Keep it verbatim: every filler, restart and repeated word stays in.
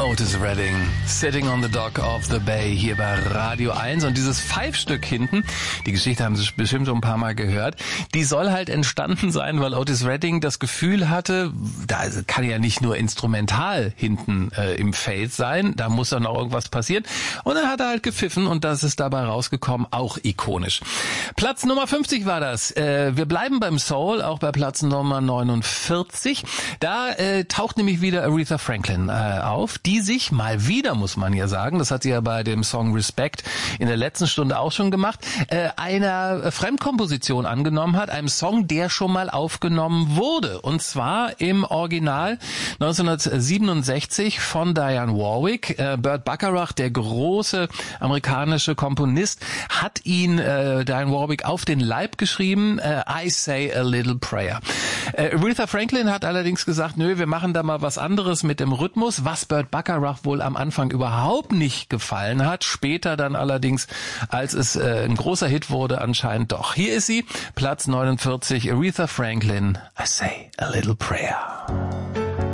Otis Redding, Sitting on the Dock of the Bay, hier bei Radio eins. Und dieses Pfeifstück hinten, die Geschichte haben Sie bestimmt schon ein paar Mal gehört, die soll halt entstanden sein, weil Otis Redding das Gefühl hatte, da kann ja nicht nur instrumental hinten äh, im Fade sein, da muss doch noch irgendwas passieren. Und dann hat er halt gepfiffen und das ist dabei rausgekommen, auch ikonisch. Platz Nummer fünfzig war das. Äh, wir bleiben beim Soul, auch bei Platz Nummer neunundvierzig. Da äh, taucht nämlich wieder Aretha Franklin äh, auf, die sich mal wieder, muss man ja sagen, das hat sie ja bei dem Song Respect in der letzten Stunde auch schon gemacht, äh, einer Fremdkomposition angenommen hat, einem Song, der schon mal aufgenommen wurde. Und zwar im Original neunzehnhundertsiebenundsechzig von Dionne Warwick. Äh, Burt Bacharach, der große amerikanische Komponist, hat ihn, äh, Dionne Warwick, auf den Leib geschrieben, äh, I Say a Little Prayer. Äh, Aretha Franklin hat allerdings gesagt, nö, wir machen da mal was anderes mit dem Rhythmus, was Burt Bacharach wohl am Anfang überhaupt nicht gefallen hat, später dann allerdings, als es äh, ein großer Hit wurde, anscheinend doch. Hier ist sie, Platz neunundvierzig, Aretha Franklin, I Say a Little Prayer.